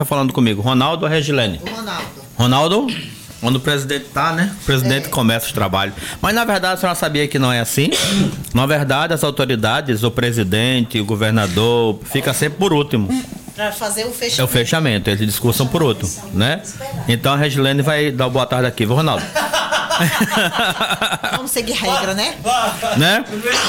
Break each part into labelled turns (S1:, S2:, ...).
S1: falando comigo, Ronaldo ou Regilene?
S2: O Ronaldo.
S1: Ronaldo, onde o presidente tá, né? O presidente começa os trabalhos. Mas na verdade a senhora sabia que não é assim? Na verdade, as autoridades, o presidente, o governador, fica sempre por último.
S2: Para fazer o fechamento.
S1: É o fechamento, eles discursam por último, né? Então a Regilene vai dar boa tarde aqui, viu, Ronaldo?
S2: Vamos seguir regra, né?
S1: Né?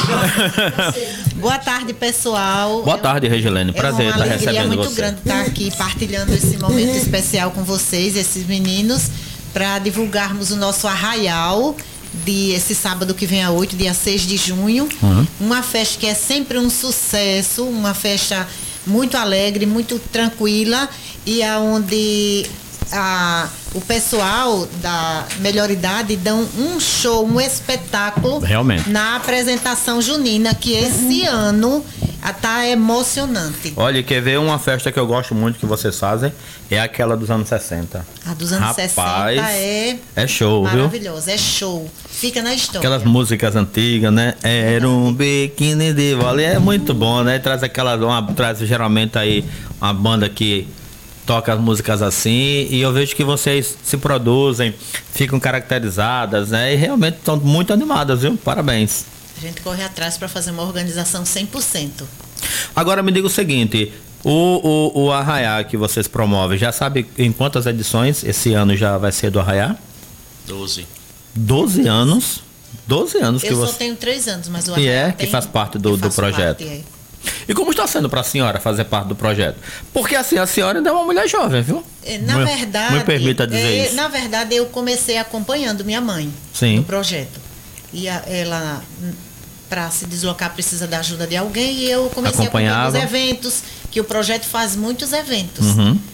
S2: Boa tarde, pessoal.
S1: Boa tarde, Regilene. Prazer estar recebendo você.
S2: É uma alegria muito grande estar aqui partilhando esse momento especial com vocês, esses meninos, para divulgarmos o nosso arraial de esse sábado que vem a 8, dia 6 de junho. Uma festa que é sempre um sucesso, uma festa muito alegre, muito tranquila e aonde o pessoal da Melhor Idade dão um show, um espetáculo
S1: realmente
S2: na apresentação junina, que esse ano tá emocionante.
S1: Olha, quer ver uma festa que eu gosto muito que vocês fazem? É aquela dos anos 60.
S2: A dos anos 60
S1: é show,
S2: maravilhosa, viu? É show. Fica na história.
S1: Aquelas músicas antigas, né? Era um biquíni de vale. É muito bom, né? Traz geralmente aí uma banda que toca as músicas assim, e eu vejo que vocês se produzem, ficam caracterizadas, né? E realmente estão muito animadas, viu? Parabéns.
S2: A gente corre atrás para fazer uma organização 100%.
S1: Agora me diga o seguinte, o Arraiá que vocês promovem, já sabe em quantas edições esse ano já vai ser do Arraiá?
S3: 12.
S1: 12 anos? 12 anos que você...
S2: Eu só tenho 3 anos, mas o
S1: Arraiá que faz parte do projeto. E como está sendo para a senhora fazer parte do projeto? Porque assim, a senhora ainda é uma mulher jovem, viu?
S2: Na verdade,
S1: me permita dizer isso.
S2: Na verdade, eu comecei acompanhando minha mãe no projeto. E ela, para se deslocar, precisa da ajuda de alguém. E eu comecei a acompanhar os eventos, que o projeto faz muitos eventos.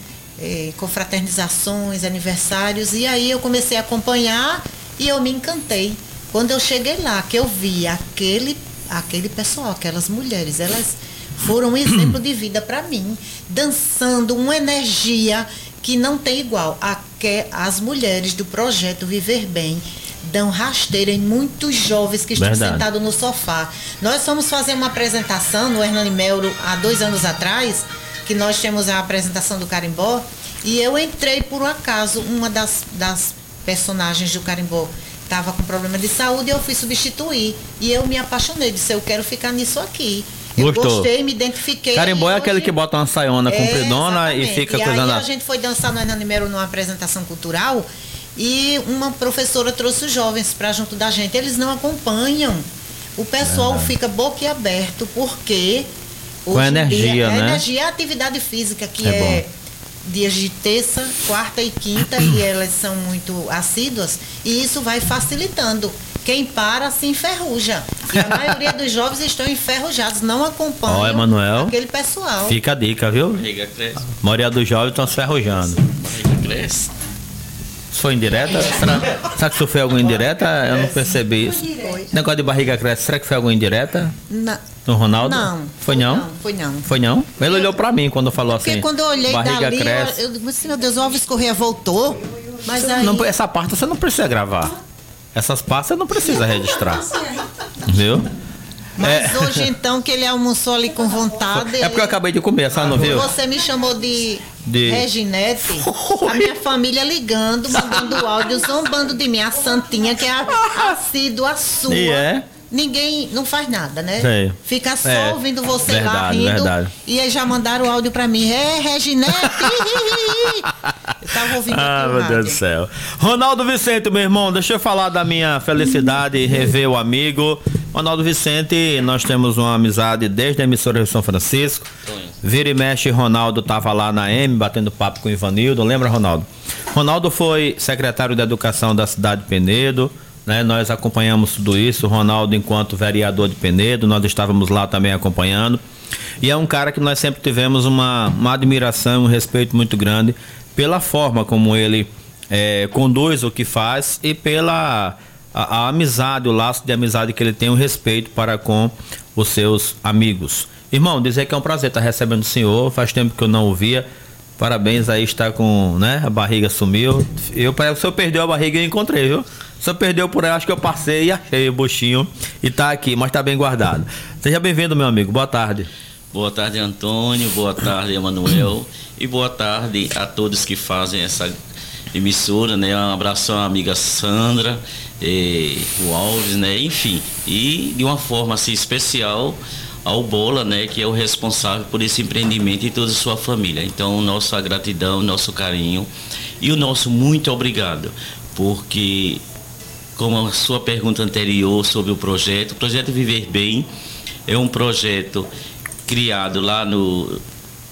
S2: Confraternizações, aniversários. E aí eu comecei a acompanhar e eu me encantei. Quando eu cheguei lá, que eu vi aquele pessoal, aquelas mulheres, elas foram um exemplo de vida para mim, dançando uma energia que não tem igual. As mulheres do projeto Viver Bem dão rasteira em muitos jovens que estão sentados no sofá. Nós fomos fazer uma apresentação no Hernani Melro há 2 anos atrás, que nós temos a apresentação do Carimbó, e eu entrei por um acaso, uma das personagens do Carimbó estava com problema de saúde e eu fui substituir. E eu me apaixonei, disse, eu quero ficar nisso aqui. Eu gostei, me identifiquei.
S1: Carimbó é aquele que bota uma saiona compridona e fica coisando.
S2: E aí a gente foi dançar no Hernani Melro numa apresentação cultural e uma professora trouxe os jovens para junto da gente. Eles não acompanham. O pessoal fica boquiaberto porque
S1: com a energia, né?
S2: A energia é a atividade física que é dias de terça, quarta e quinta, e elas são muito assíduas, e isso vai facilitando. Quem para se enferruja. E a maioria dos jovens estão enferrujados, não acompanham
S1: Emanuel,
S2: aquele pessoal.
S1: Fica a dica, viu?
S3: Barriga cresce.
S1: A maioria dos jovens estão se enferrujando.
S3: Barriga cresce.
S1: Isso foi indireta? Será que isso foi alguma indireta? Eu não percebi isso. Negócio de barriga cresce, será que foi alguma indireta? No Ronaldo?
S2: Não.
S1: Foi não?
S2: Foi não.
S1: Ele olhou pra mim quando falou assim.
S2: Porque quando eu olhei
S1: barriga
S2: dali,
S1: cresce.
S2: eu disse, meu Deus, o Alves Corrêa voltou. Mas aí...
S1: essa parte você não precisa gravar. Essas partes você não precisa registrar. Viu?
S2: Mas hoje, então, que ele almoçou ali com vontade...
S1: É porque eu acabei de comer, sabe, não viu?
S2: Você me chamou de Reginete, a minha família ligando, mandando áudio, zombando de mim, a Santinha, que é assídua sua.
S1: E
S2: ninguém não faz nada, né?
S1: Sei.
S2: Fica só ouvindo você lá rindo.
S1: Verdade.
S2: E aí já mandaram o áudio pra mim. Reginete! Eu tava ouvindo aqui o
S1: meu Deus do céu. Ronaldo Vicente, meu irmão, deixa eu falar da minha felicidade e rever o amigo. Ronaldo Vicente, nós temos uma amizade desde a emissora de São Francisco. Vira e mexe, Ronaldo tava lá na M, batendo papo com o Ivanildo. Lembra, Ronaldo? Ronaldo foi secretário de Educação da cidade de Penedo. Né, nós acompanhamos tudo isso, o Ronaldo enquanto vereador de Penedo, nós estávamos lá também acompanhando, e é um cara que nós sempre tivemos uma admiração, um respeito muito grande pela forma como ele conduz o que faz e pela a amizade, o laço de amizade que ele tem, o respeito para com os seus amigos. Irmão, dizer que é um prazer estar recebendo o senhor, faz tempo que eu não ouvia. Parabéns aí, está com, né, a barriga sumiu. O senhor perdeu a barriga e eu encontrei, viu? O senhor perdeu por aí, acho que eu passei e achei o buchinho e tá aqui, mas tá bem guardado. Seja bem-vindo, meu amigo, boa tarde.
S3: Boa tarde, Antônio. Boa tarde, Emanuel. E boa tarde a todos que fazem essa emissora, né? Um abraço à amiga Sandra, o Alves, né? Enfim, e de uma forma assim especial ao Bola, né? Que é o responsável por esse empreendimento e toda a sua família. Então, nossa gratidão, nosso carinho e o nosso muito obrigado, porque, como a sua pergunta anterior sobre o projeto Viver Bem é um projeto criado lá no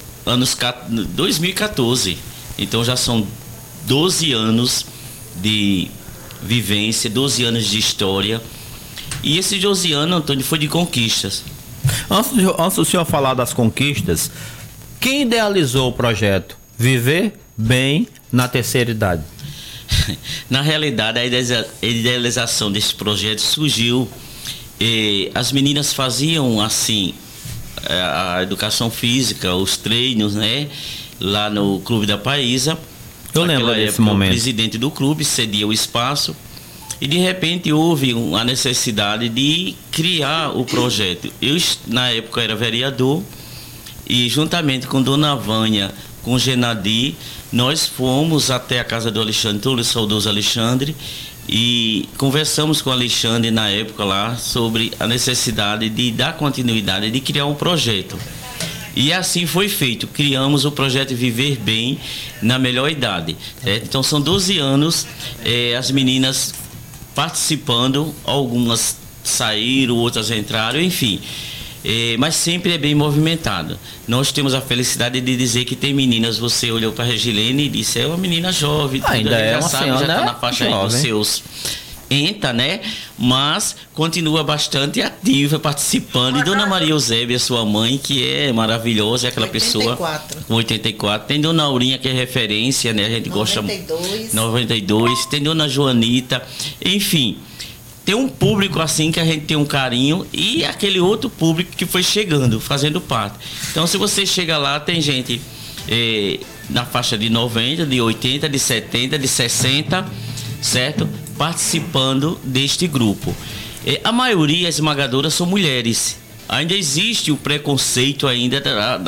S3: 2014. Então já são 12 anos de vivência, 12 anos de história. E esses 12 anos, Antônio, foi de conquistas.
S1: Antes do senhor falar das conquistas, quem idealizou o projeto Viver Bem na Terceira Idade?
S3: Na realidade, a idealização desse projeto surgiu. As meninas faziam assim a educação física, os treinos, né? Lá no Clube da Paísa.
S1: Eu lembro desse momento.
S3: O presidente do clube cedia o espaço e de repente houve a necessidade de criar o projeto. Eu, na época, era vereador e juntamente com Dona Vânia, com Genadi, nós fomos até a casa do Alexandre, todo o saudoso Alexandre, e conversamos com o Alexandre na época lá sobre a necessidade de dar continuidade, de criar um projeto. E assim foi feito, criamos o projeto Viver Bem na Melhor Idade. Então são 12 anos, as meninas participando, algumas saíram, outras entraram, enfim. Mas sempre é bem movimentado. Nós temos a felicidade de dizer que tem meninas, você olhou para a Regilene e disse, é uma menina jovem,
S1: ainda é uma senhora,
S3: já está na faixa aí dos seus... né? Mas continua bastante ativa, participando. E Dona Maria Eusébia, sua mãe, que é maravilhosa, é aquela
S2: 84.
S3: pessoa com 84. Tem Dona Aurinha, que é referência, né? A gente
S2: 92.
S3: gosta... 92. Tem Dona Joanita. Enfim, tem um público assim que a gente tem um carinho e aquele outro público que foi chegando, fazendo parte. Então, se você chega lá, tem gente na faixa de 90, de 80, de 70, de 60, certo? Participando deste grupo. A maioria esmagadora são mulheres. Ainda existe o preconceito ainda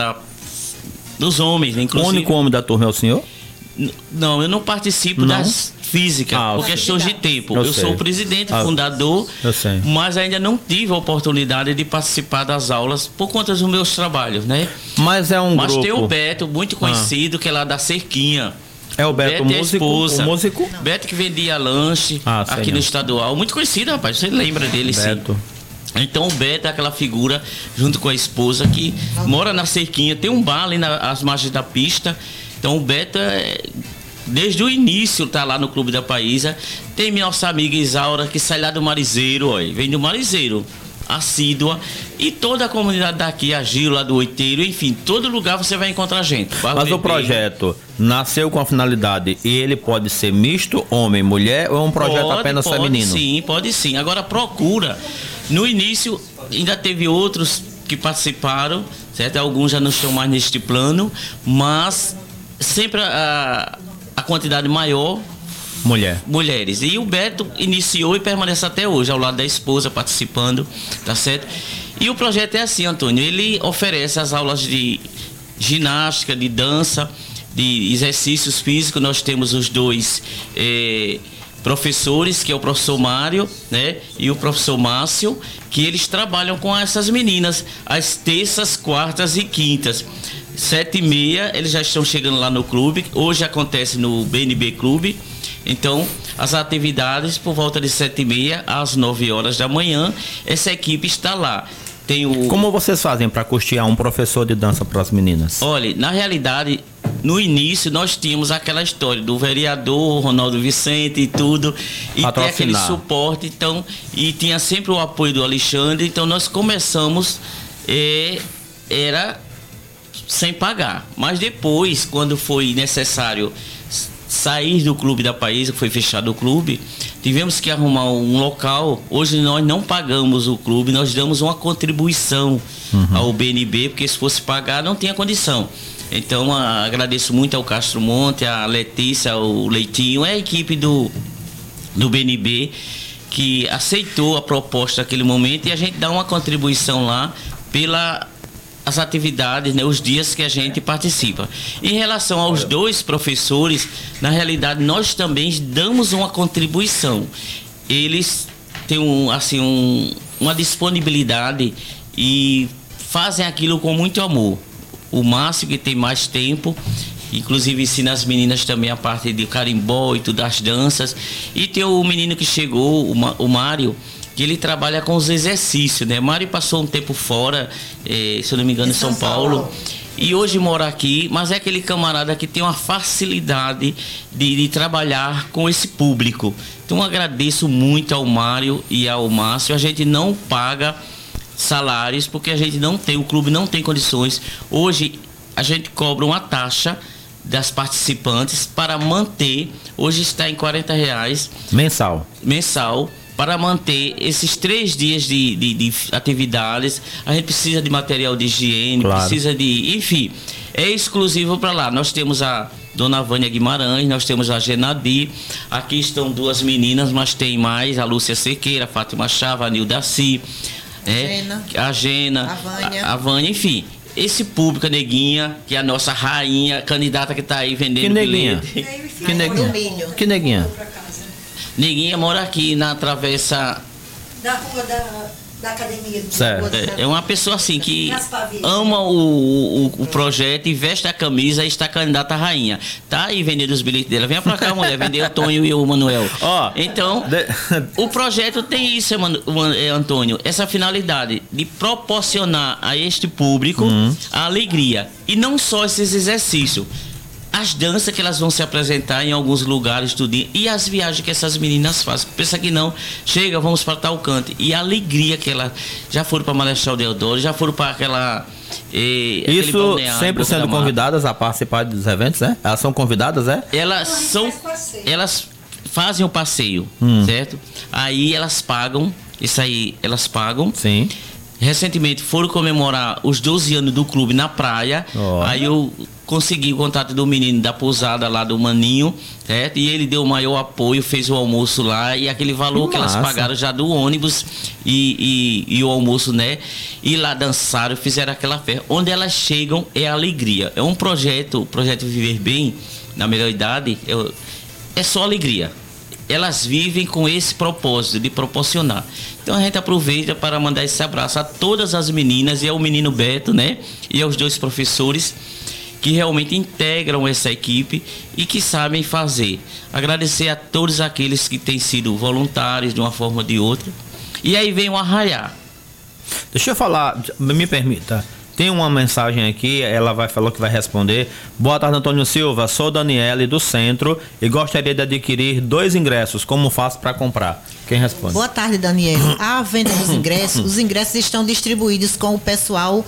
S3: dos homens, né? Inclusive,
S1: o único homem da turma é o senhor?
S3: Não, eu não participo das físicas, por questões de tempo. Eu sou o presidente, fundador, mas ainda não tive a oportunidade de participar das aulas por conta dos meus trabalhos, né?
S1: Mas grupo...
S3: tem o Beto, muito conhecido, que é lá da Cerquinha.
S1: É o Beto, músico?
S3: O
S1: músico?
S3: Beto, que vendia lanche aqui no estadual. Muito conhecido, rapaz. Você lembra dele,
S1: Beto.
S3: Sim. Então o Beto é aquela figura, junto com a esposa, que mora na Cerquinha. Tem um bar ali nas margens da pista. Então o Beto, desde o início, tá lá no Clube da Paísa. Tem nossa amiga Isaura, que sai lá do Marizeiro, ó. Vem do Marizeiro, assídua. E toda a comunidade daqui, a Gil, lá do Oiteiro, enfim, todo lugar você vai encontrar gente.
S1: Mas o projeto nasceu com a finalidade e ele pode ser misto, homem, mulher, ou é um projeto apenas feminino?
S3: Sim, pode sim. Agora procura. No início ainda teve outros que participaram, certo? Alguns já não estão mais neste plano, mas sempre a quantidade maior mulheres. E o Beto iniciou e permanece até hoje, ao lado da esposa, participando, tá certo? E o projeto é assim, Antônio, ele oferece as aulas de ginástica, de dança, de exercícios físicos. Nós temos os dois professores, que é o professor Mário, né, e o professor Márcio, que eles trabalham com essas meninas às terças, quartas e quintas. 7h30, eles já estão chegando lá no clube. Hoje acontece no BNB Clube. Então, as atividades por volta de 7h30 às 9 horas da manhã, essa equipe está lá.
S1: Como vocês fazem para custear um professor de dança para as meninas?
S3: Olha, na realidade, no início nós tínhamos aquela história do vereador Ronaldo Vicente e tudo, e tem aquele suporte, então, e tinha sempre o apoio do Alexandre. Então nós começamos, era sem pagar, mas depois, quando foi necessário sair do Clube da Paísa, que foi fechado o clube, tivemos que arrumar um local. Hoje nós não pagamos o clube, nós damos uma contribuição ao BNB, porque se fosse pagar não tinha condição. Então agradeço muito ao Castro Monte, a Letícia, o Leitinho, a equipe do BNB, que aceitou a proposta naquele momento, e a gente dá uma contribuição lá as atividades, né, os dias que a gente participa. Em relação aos 2 professores, na realidade nós também damos uma contribuição. Eles têm uma disponibilidade e fazem aquilo com muito amor. O Márcio, que tem mais tempo, inclusive ensina as meninas também a parte de carimbó e tudo, das danças. E tem o menino que chegou, o Mário, que ele trabalha com os exercícios, né? Mário passou um tempo fora, se eu não me engano, em São Paulo. E hoje mora aqui, mas é aquele camarada que tem uma facilidade de trabalhar com esse público. Então agradeço muito ao Mário e ao Márcio. A gente não paga salários porque a gente não tem, o clube não tem condições. Hoje a gente cobra uma taxa das participantes para manter, hoje está em R$40 mensal, para manter esses 3 dias de atividades. A gente precisa de material de higiene, claro. Precisa de, enfim, é exclusivo para lá. Nós temos a Dona Vânia Guimarães, nós temos a Genadi, aqui estão 2 meninas, mas tem mais, a Lúcia Cerqueira, a Fátima Chava, a Nildaci, a Gena, a Vânia, enfim. Esse público, a Neguinha, que é a nossa rainha, candidata que está aí vendendo bilhete.
S1: Que Neguinha?
S3: Neguinha mora aqui na travessa
S4: da rua da academia.
S1: Certo.
S3: É uma pessoa assim que ama o projeto e veste a camisa e está candidata a rainha. Tá aí vendendo os bilhetes dela. Venha pra cá, mulher, vender o Tonho e o Manuel. Então, o projeto tem isso, Antônio, essa finalidade de proporcionar a este público a alegria. E não só esses exercícios. As danças que elas vão se apresentar em alguns lugares, tudo, e as viagens que essas meninas fazem. Pensa que não, chega, vamos para tal canto. E a alegria que elas já foram para Marechal Deodoro, já foram para aquela...
S1: Isso sempre sendo convidadas a participar dos eventos, né? Elas são convidadas, é?
S3: Elas fazem o passeio, certo? Aí elas pagam, isso aí elas pagam.
S1: Sim.
S3: Recentemente foram comemorar os 12 anos do clube na praia. Aí eu consegui o contato do menino da pousada lá do Maninho, certo? E ele deu o maior apoio, fez o almoço lá, e aquele valor que elas pagaram já do ônibus e o almoço, né? E lá dançaram, fizeram aquela festa. Onde elas chegam é alegria. É um projeto, o projeto Viver Bem, na melhor idade, é só alegria. Elas vivem com esse propósito de proporcionar. Então a gente aproveita para mandar esse abraço a todas as meninas e ao menino Beto, né? E aos 2 professores que realmente integram essa equipe e que sabem fazer. Agradecer a todos aqueles que têm sido voluntários de uma forma ou de outra. E aí vem o arraiar.
S1: Deixa eu falar, me permita. Tem uma mensagem aqui, falou que vai responder. Boa tarde, Antônio Silva. Sou Daniele do Centro e gostaria de adquirir 2 ingressos. Como faço para comprar? Quem responde?
S2: Boa tarde, Daniele. A venda dos ingressos, os ingressos estão distribuídos com o pessoal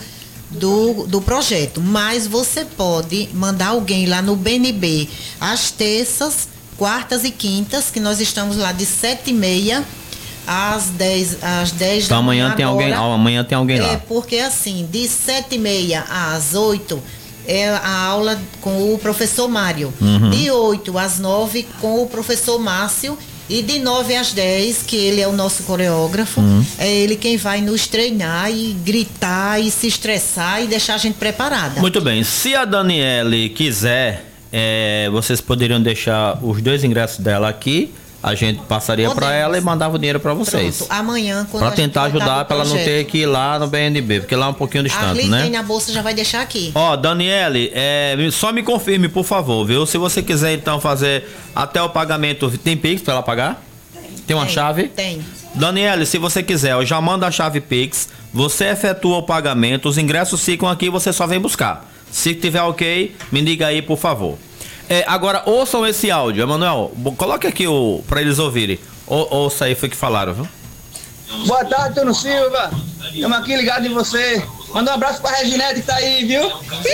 S2: do projeto, mas você pode mandar alguém lá no BNB às terças, quartas e quintas, que nós estamos lá de 7h30 às 10
S1: então
S2: da manhã.
S1: Amanhã tem alguém lá.
S2: Porque assim, de 7h30 às 8 é a aula com o professor Mário. De 8 às 9 com o professor Márcio. E de 9 às 10, que ele é o nosso coreógrafo, é ele quem vai nos treinar e gritar e se estressar e deixar a gente preparada.
S1: Muito bem. Se a Daniele quiser, vocês poderiam deixar os 2 ingressos dela aqui. A gente passaria para ela e mandava o dinheiro para vocês.
S2: Pronto, amanhã, quando
S1: para tentar ajudar, para ela não ter que ir lá no BNB, porque lá é um pouquinho distante, né?
S2: Tem a bolsa, já vai deixar aqui.
S1: Daniele, só me confirme, por favor, viu? Se você quiser, então, fazer até o pagamento, tem Pix para ela pagar? Tem uma chave?
S2: Tem.
S1: Daniele, se você quiser, eu já mando a chave Pix, você efetua o pagamento, os ingressos ficam aqui, você só vem buscar. Se tiver ok, me diga aí, por favor. Agora, ouçam esse áudio, Emanuel. Coloque aqui para eles ouvirem. Ouça aí, foi que falaram, viu?
S5: Boa tarde, Antônio Silva. Estamos aqui ligados em você. Manda um abraço pra Reginete que tá aí, viu?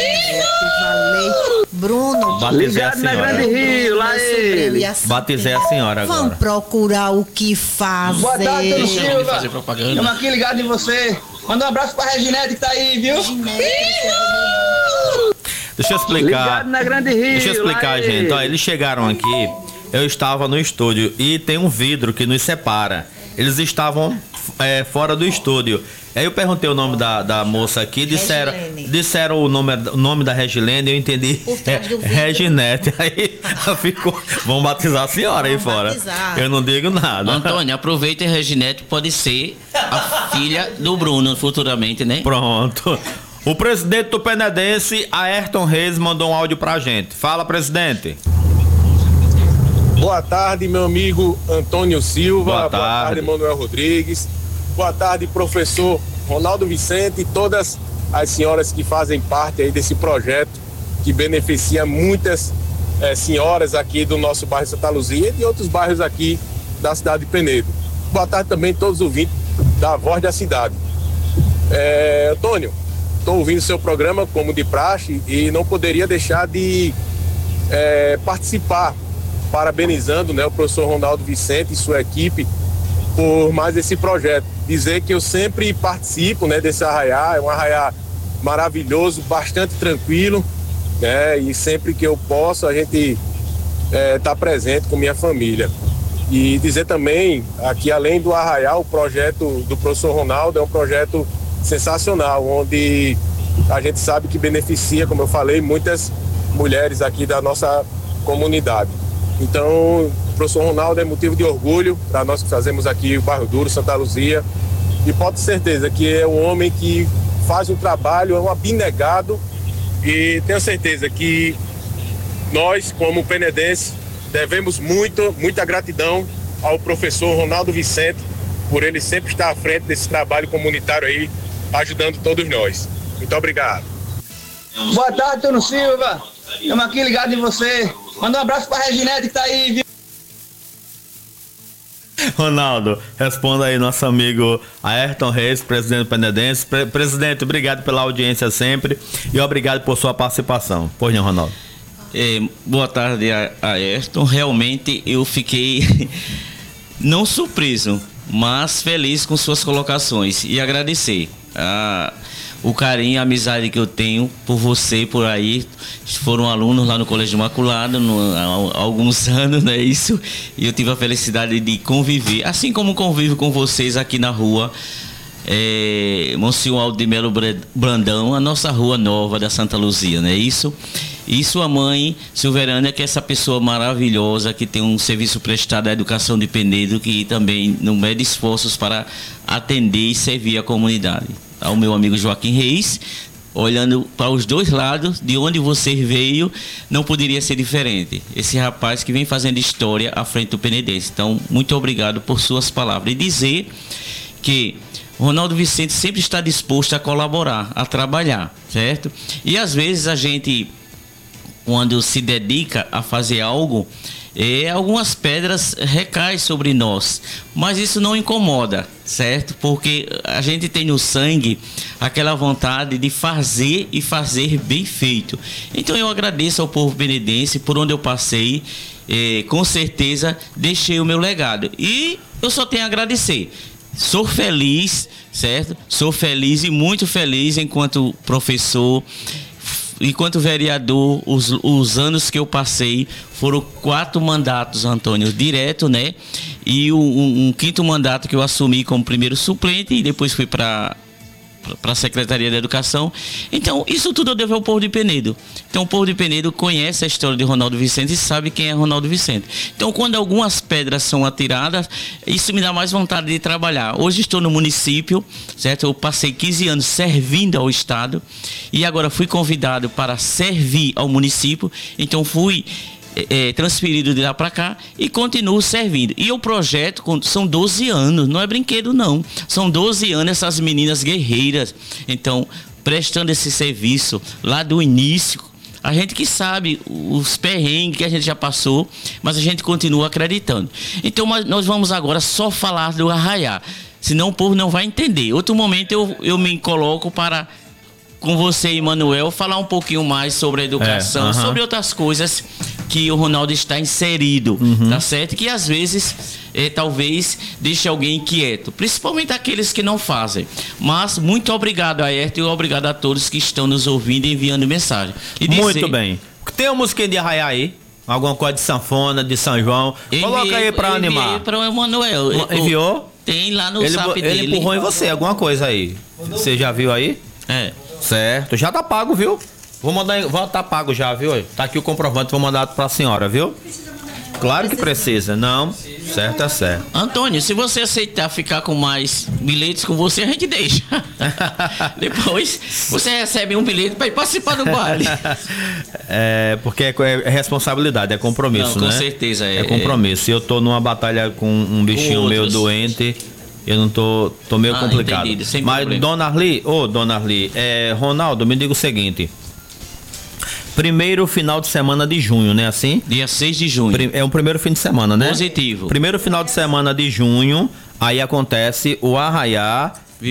S2: Bruno,
S1: batizei a senhora.
S5: Na Grande Rio, lá ele.
S1: Batizei a senhora agora.
S2: Vamos procurar o que fazer.
S5: Boa tarde, Antônio Silva. Estamos aqui ligados em você. Manda um abraço pra Reginete que tá aí, viu?
S1: Deixa eu explicar.
S5: Na Grande Rio,
S1: deixa eu explicar, gente. Eles chegaram aqui, eu estava no estúdio e tem um vidro que nos separa. Eles estavam fora do estúdio. Aí eu perguntei o nome da moça aqui, disseram o nome da Regilene, eu entendi.
S2: Por trás do vídeo.
S1: Reginete. Aí ficou. Vamos batizar a senhora aí fora.
S2: Batizar.
S1: Eu não digo nada.
S3: Antônio, aproveita e Reginete pode ser a filha do Bruno futuramente, né?
S1: Pronto. O presidente do Penedense, Ayrton Reis, mandou um áudio pra gente. Fala, presidente.
S6: Boa tarde, meu amigo Antônio Silva.
S1: Boa tarde,
S6: Manuel Rodrigues. Boa tarde, professor Ronaldo Vicente e todas as senhoras que fazem parte aí desse projeto que beneficia muitas senhoras aqui do nosso bairro Santa Luzia e de outros bairros aqui da cidade de Penedo. Boa tarde também a todos os ouvintes da Voz da Cidade. Antônio, estou ouvindo seu programa como de praxe e não poderia deixar de participar, parabenizando, né, o professor Ronaldo Vicente e sua equipe por mais esse projeto. Dizer que eu sempre participo, né, desse arraiá, é um arraiá maravilhoso, bastante tranquilo, né, e sempre que eu posso a gente tá presente com minha família. E dizer também, aqui além do arraiá, o projeto do professor Ronaldo é um projeto sensacional, onde a gente sabe que beneficia, como eu falei, muitas mulheres aqui da nossa comunidade. Então, o professor Ronaldo é motivo de orgulho para nós que fazemos aqui o Bairro Duro, Santa Luzia, e pode ter certeza que é um homem que faz um trabalho, é um abnegado, e tenho certeza que nós, como penedenses, devemos muita gratidão ao professor Ronaldo Vicente por ele sempre estar à frente desse trabalho comunitário aí, ajudando todos nós. Muito obrigado.
S5: Boa tarde, Antônio Silva. Estamos aqui ligados em você. Manda um abraço pra Reginete que tá aí, viu?
S1: Ronaldo, responda aí nosso amigo Ayrton Reis, presidente do Penedense. Presidente, obrigado pela audiência sempre e obrigado por sua participação. Pois não, Ronaldo?
S3: Boa tarde, Ayrton. Realmente eu fiquei não surpreso, mas feliz com suas colocações e agradecer o carinho, a amizade que eu tenho por você, por aí. Foram alunos lá no Colégio Imaculado há alguns anos, não é isso? E eu tive a felicidade de conviver, assim como convivo com vocês aqui na rua Monsenhor Aldo de Melo Brandão, a nossa rua nova da Santa Luzia, não é isso? E sua mãe, Silverânia, que é essa pessoa maravilhosa, que tem um serviço prestado à educação de Penedo, que também não mede esforços para atender e servir a comunidade. Ao meu amigo Joaquim Reis, olhando para os dois lados, de onde você veio, não poderia ser diferente. Esse rapaz que vem fazendo história à frente do Penedense. Então, muito obrigado por suas palavras. E dizer que Ronaldo Vicente sempre está disposto a colaborar, a trabalhar, certo? E às vezes a gente, quando se dedica a fazer algo, algumas pedras recaem sobre nós, mas isso não incomoda, certo? Porque a gente tem no sangue aquela vontade de fazer e fazer bem feito. Então eu agradeço ao povo penedense por onde eu passei, com certeza deixei o meu legado e eu só tenho a agradecer. Sou feliz, certo? Sou feliz e muito feliz enquanto professor, enquanto vereador. Os anos que eu passei foram 4 mandatos, Antônio, direto, né? E um quinto mandato que eu assumi como primeiro suplente e depois fui para a Secretaria da Educação. Então, isso tudo eu devo ao povo de Penedo. Então, o povo de Penedo conhece a história de Ronaldo Vicente e sabe quem é Ronaldo Vicente. Então, quando algumas pedras são atiradas, isso me dá mais vontade de trabalhar. Hoje estou no município, certo? Eu passei 15 anos servindo ao Estado e agora fui convidado para servir ao município. Então, fui transferido de lá para cá e continuo servindo. E o projeto são 12 anos, não é brinquedo não, são 12 anos essas meninas guerreiras, então prestando esse serviço lá do início. A gente que sabe os perrengues que a gente já passou, mas a gente continua acreditando. Então nós vamos agora só falar do arraiá, senão o povo não vai entender. Outro momento eu me coloco para, com você e Manuel, falar um pouquinho mais sobre a educação, sobre outras coisas que o Ronaldo está inserido, tá certo? Que às vezes, talvez, deixe alguém inquieto, principalmente aqueles que não fazem. Mas muito obrigado, Ayrton, e obrigado a todos que estão nos ouvindo e enviando mensagem. E
S1: muito bem. Tem uma musiquinha de arraiá aí? Alguma coisa de sanfona, de São João? Coloca aí para animar.
S3: Para o Manuel.
S1: Enviou?
S3: Tem lá no
S1: Ele,
S3: SAP dele.
S1: ele empurrou em você alguma coisa aí. Você já viu aí?
S3: É.
S1: Certo. Já tá pago, viu? Vou mandar, tá pago já, viu? Tá aqui o comprovante, vou mandar pra senhora, viu? Claro que precisa. Não, certo é certo.
S3: Antônio, se você aceitar ficar com mais bilhetes com você, a gente deixa. Depois você recebe um bilhete para ir participar do baile.
S1: É, porque é responsabilidade, é compromisso,
S3: Não,
S1: né?
S3: com certeza.
S1: É compromisso. E eu tô numa batalha com um bichinho
S3: Com
S1: meu
S3: outros.
S1: doente. Eu não tô meio complicado.
S3: Entendido, sem
S1: Mas,
S3: problema.
S1: Dona Arli, Ronaldo, me diga o seguinte. Primeiro final de semana de junho, né? Assim?
S3: Dia 6 de junho.
S1: É o primeiro fim de semana, né?
S3: Positivo.
S1: Primeiro final de semana de junho, aí acontece o arraiá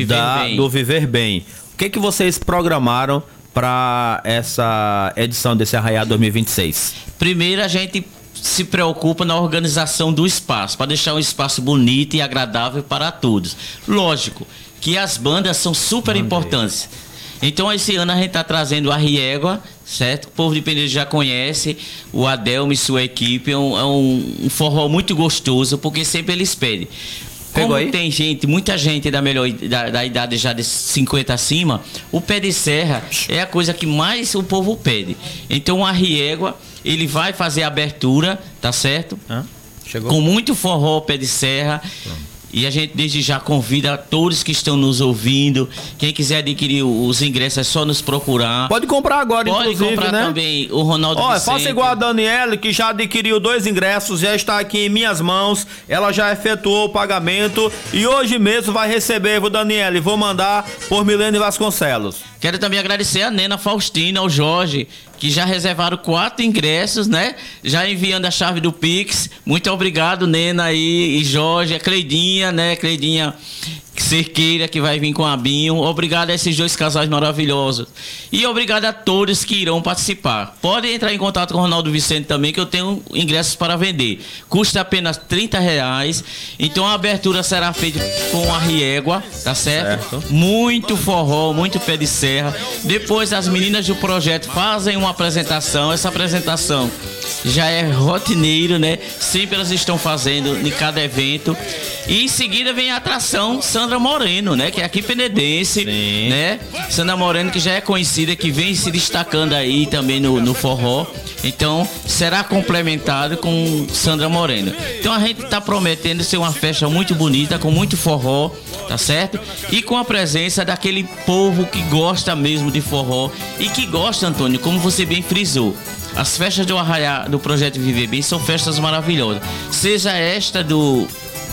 S1: do Viver Bem. O que vocês programaram para essa edição desse arraiá 2026?
S3: Primeiro a gente se preocupa na organização do espaço, para deixar um espaço bonito e agradável para todos. Lógico que as bandas são super importantes. Então esse ano a gente está trazendo a Riégua, certo? O povo de Penedo já conhece, o Adelmo e sua equipe, é um forró muito gostoso, porque sempre eles pedem. Como tem gente, muita gente da idade já de 50 acima, o pé de serra é a coisa que mais o povo pede. Então a Riégua, ele vai fazer a abertura, tá certo?
S1: Chegou?
S3: Com muito forró, pé de serra. E a gente desde já convida a todos que estão nos ouvindo. Quem quiser adquirir os ingressos é só nos procurar.
S1: Pode comprar agora,
S3: Pode
S1: inclusive,
S3: comprar
S1: né?
S3: também o Ronaldo Vicente.
S1: Faça igual a Daniele, que já adquiriu 2 ingressos, já está aqui em minhas mãos. Ela já efetuou o pagamento e hoje mesmo vai receber, viu, Daniele? Vou mandar por Milene Vasconcelos.
S3: Quero também agradecer a Nena Faustina, ao Jorge, que já reservaram 4 ingressos, né? Já enviando a chave do Pix. Muito obrigado, Nena e Jorge, a Cleidinha, né? Cleidinha Cerqueira, que vai vir com a Binho. Obrigado a esses 2 casais maravilhosos. E obrigado a todos que irão participar. Podem entrar em contato com o Ronaldo Vicente também, que eu tenho ingressos para vender. Custa apenas R$30. Então a abertura será feita com a Riégua, tá certo? Muito forró, muito pé de serra. Depois as meninas do projeto fazem uma apresentação. Essa apresentação já é rotineiro, né? Sempre elas estão fazendo em cada evento. E em seguida vem a atração Sandra Moreno, né? Que é aqui penedense, né? Sandra Moreno, que já é conhecida, que vem se destacando aí também no forró. Então, será complementado com Sandra Moreno. Então, a gente tá prometendo ser uma festa muito bonita, com muito forró, tá certo? E com a presença daquele povo que gosta mesmo de forró e que gosta, Antônio, como você bem frisou. As festas do arraiá do Projeto Viver Bem são festas maravilhosas. Seja esta do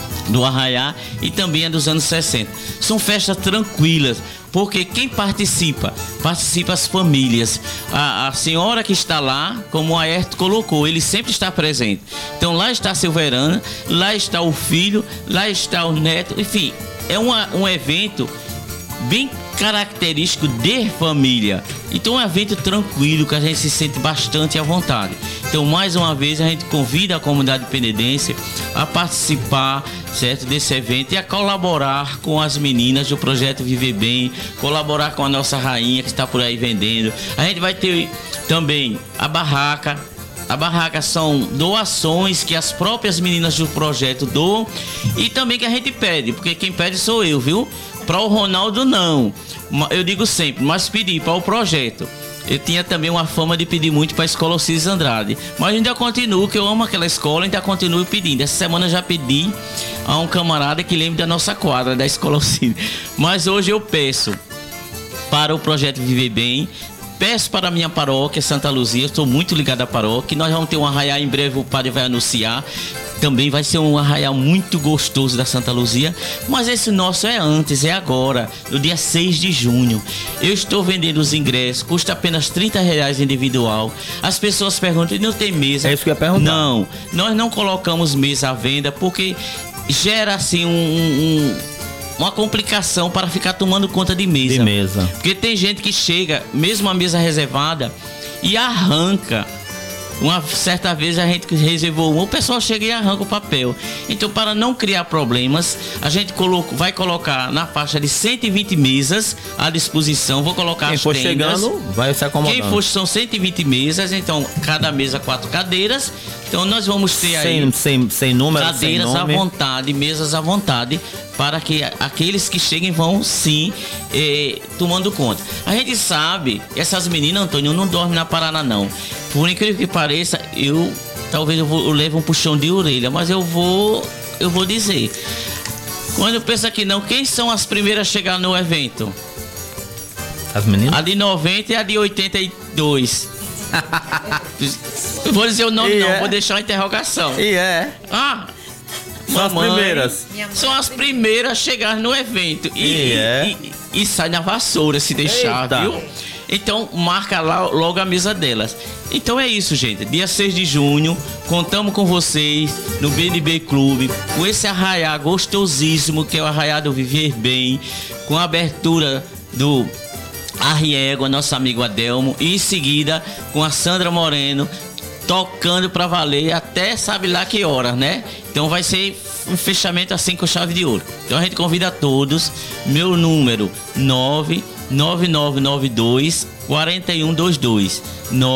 S3: arraiá e também a dos anos 60. São festas tranquilas, porque quem participa as famílias. A senhora que está lá, como a Aerto colocou, ele sempre está presente. Então lá está a Silverana, lá está o filho, lá está o neto, enfim, é um evento bem característico de família. Então é um evento tranquilo, que a gente se sente bastante à vontade. Então, mais uma vez, a gente convida a comunidade penedense a participar, certo, desse evento e a colaborar com as meninas do Projeto Viver Bem, colaborar com a nossa rainha que está por aí vendendo. A gente vai ter também a barraca. A barraca são doações que as próprias meninas do projeto doam e também que a gente pede, porque quem pede sou eu, viu? Para o Ronaldo não, eu digo sempre, mas pedir para o projeto. Eu tinha também uma fama de pedir muito para a escola Alcides Andrade, mas ainda continuo, que eu amo aquela escola, ainda continuo pedindo. Essa semana eu já pedi a um camarada que lembre da nossa quadra da escola Alcides, mas hoje eu peço para o Projeto Viver Bem. Peço para a minha paróquia, Santa Luzia, estou muito ligado à paróquia. Nós vamos ter um arraial em breve, o padre vai anunciar. Também vai ser um arraial muito gostoso da Santa Luzia. Mas esse nosso é antes, é agora, no dia 6 de junho. Eu estou vendendo os ingressos, custa apenas R$30 individual. As pessoas perguntam, não tem mesa?
S1: É isso que eu ia perguntar.
S3: Não, nós não colocamos mesa à venda porque gera assim uma complicação para ficar tomando conta de mesa. Porque tem gente que chega, mesmo a mesa reservada, e arranca. Uma certa vez a gente reservou o pessoal chega e arranca o papel. Então, para não criar problemas, a gente vai colocar na faixa de 120 mesas à disposição. Vou colocar
S1: quem
S3: as
S1: for
S3: tendas.
S1: Chegando, vai se acomodando.
S3: Quem for, são 120 mesas, então cada mesa 4 cadeiras. Então nós vamos ter aí
S1: sem número,
S3: cadeiras
S1: sem nome.
S3: à vontade, mesas à vontade, para que aqueles que cheguem vão sim tomando conta. A gente sabe, essas meninas, Antônio, não dormem na Paraná não. Por incrível que pareça, eu levo um puxão de orelha, mas eu vou dizer. Quando eu penso que não, quem são as primeiras a chegar no evento?
S1: As meninas?
S3: A de 90 e a de 82. Eu vou dizer o nome não, vou deixar uma interrogação.
S1: São as primeiras.
S3: São as primeiras a chegar no evento. E sai na vassoura se deixar, viu? Então marca lá logo a mesa delas. Então é isso, gente. Dia 6 de junho, contamos com vocês no BNB Clube, com esse arraiá gostosíssimo que é o Arraiá do Viver Bem, com a abertura do Arriego, nosso amigo Adelmo, e em seguida com a Sandra Moreno tocando pra valer até sabe lá que horas, né? Então vai ser um fechamento assim com chave de ouro. Então a gente convida a todos. Meu número 99992 4122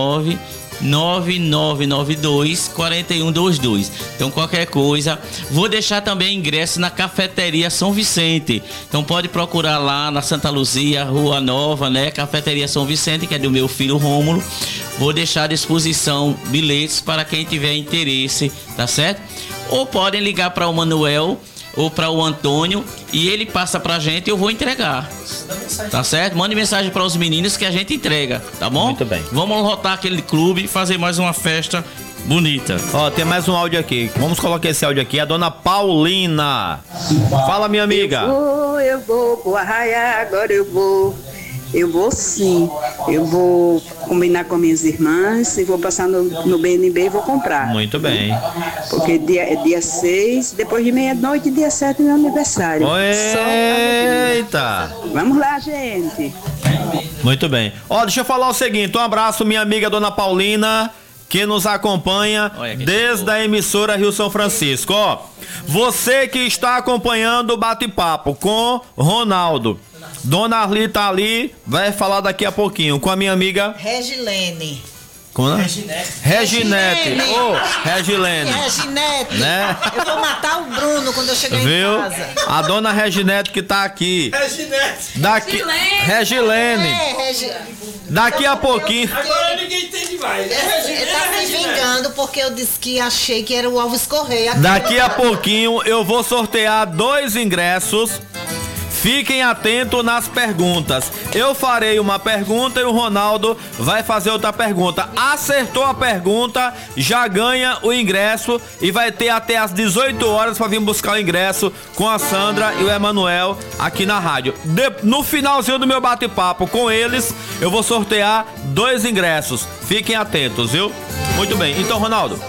S3: 99992 4122. Então qualquer coisa, vou deixar também ingresso na Cafeteria São Vicente. Então pode procurar lá na Santa Luzia, Rua Nova, né? Cafeteria São Vicente, que é do meu filho Rômulo. Vou deixar à disposição bilhetes para quem tiver interesse, tá certo? Ou podem ligar para o Manuel ou para o Antônio e ele passa pra gente e eu vou entregar. Tá certo? Mande mensagem para os meninos que a gente entrega, tá bom?
S1: Muito bem.
S3: Vamos lotar aquele clube e fazer mais uma festa bonita.
S1: Ó, tem mais um áudio aqui. Vamos colocar esse áudio aqui. A dona Paulina. Fala, minha amiga.
S7: Eu vou pro Arraiá, agora eu vou sim. Eu vou combinar com minhas irmãs e vou passar no BNB e vou comprar.
S1: Muito bem.
S7: Porque dia 6, depois de meia-noite, dia 7 é meu aniversário.
S1: Eita!
S7: Vamos lá, gente.
S1: Muito bem. Ó, deixa eu falar o seguinte. Um abraço, minha amiga dona Paulina, que nos acompanha desde a emissora Rio São Francisco. Ó, você que está acompanhando o bate-papo com Ronaldo, Dona Arli tá ali, vai falar daqui a pouquinho com a minha amiga
S2: Regilene.
S1: Como é? Reginete. Ô, Regilene.
S2: Reginete.
S1: Né?
S2: Eu vou matar o Bruno quando eu chegar em casa.
S1: A dona Reginete que tá aqui. Reginete. Regilene. Daqui a pouquinho.
S8: Agora ninguém entende mais.
S2: Ele tá me vingando porque eu disse que achei que era o Alves Correia.
S1: Daqui a pouquinho eu vou sortear 2 ingressos. Fiquem atentos nas perguntas. Eu farei uma pergunta e o Ronaldo vai fazer outra pergunta. Acertou a pergunta, já ganha o ingresso e vai ter até às 18 horas para vir buscar o ingresso com a Sandra e o Emanuel aqui na rádio. No finalzinho do meu bate-papo com eles, eu vou sortear 2 ingressos. Fiquem atentos, viu? Muito bem. Então, Ronaldo.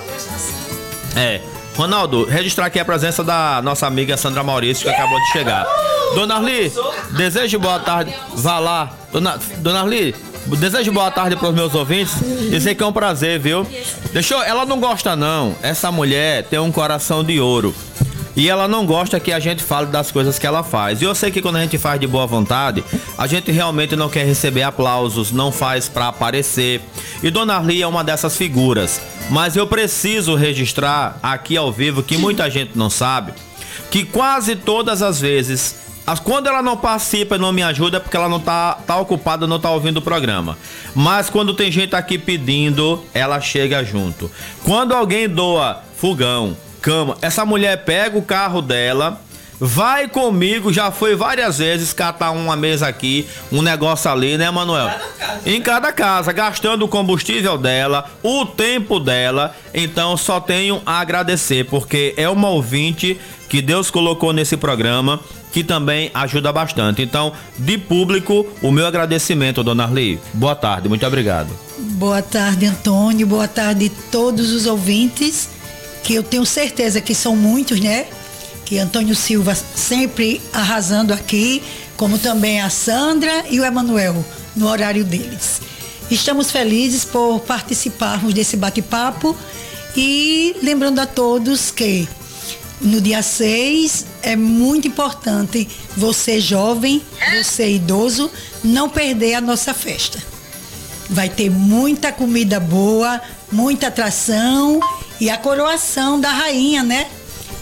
S1: Ronaldo, registrar aqui a presença da nossa amiga Sandra Maurício, que acabou de chegar. Dona Arli, desejo boa tarde. Vá lá. Dona Arli, desejo boa tarde para os meus ouvintes. Dizer que é um prazer, viu? Ela não gosta não. Essa mulher tem um coração de ouro. E ela não gosta que a gente fale das coisas que ela faz. E eu sei que quando a gente faz de boa vontade, a gente realmente não quer receber aplausos, não faz para aparecer. E Dona Arli é uma dessas figuras. Mas eu preciso registrar aqui ao vivo, que muita gente não sabe, que quase todas as vezes, quando ela não participa e não me ajuda, é porque ela não tá ocupada, não tá ouvindo o programa. Mas quando tem gente aqui pedindo, ela chega junto. Quando alguém doa fogão, cama, essa mulher pega o carro dela, vai comigo, já foi várias vezes catar uma mesa aqui, um negócio ali, né, Manuel? Em cada casa, gastando o combustível dela, o tempo dela. Então só tenho a agradecer, porque é uma ouvinte que Deus colocou nesse programa, que também ajuda bastante. Então, de público, o meu agradecimento, Dona Arli. Boa tarde, muito obrigado.
S4: Boa tarde, Antônio. Boa tarde a todos os ouvintes, que eu tenho certeza que são muitos, né? Que Antônio Silva sempre arrasando aqui, como também a Sandra e o Emanuel, no horário deles. Estamos felizes por participarmos desse bate-papo e lembrando a todos que no dia 6 é muito importante você jovem, você idoso, não perder a nossa festa. Vai ter muita comida boa, muita atração e a coroação da rainha, né?